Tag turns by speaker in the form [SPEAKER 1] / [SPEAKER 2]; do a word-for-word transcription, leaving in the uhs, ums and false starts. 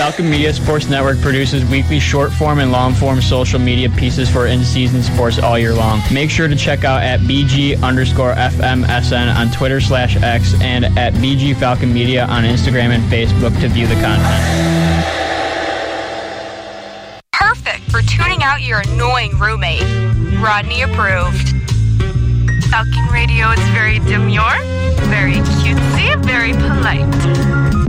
[SPEAKER 1] Falcon Media Sports Network produces weekly short-form and long-form social media pieces for in-season sports all year long. Make sure to check out at BG underscore FMSN on Twitter slash X and at B G Falcon Media on Instagram and Facebook to view the content.
[SPEAKER 2] Perfect for tuning out your annoying roommate. Rodney approved. Falcon Radio is very demure, very cutesy, very polite.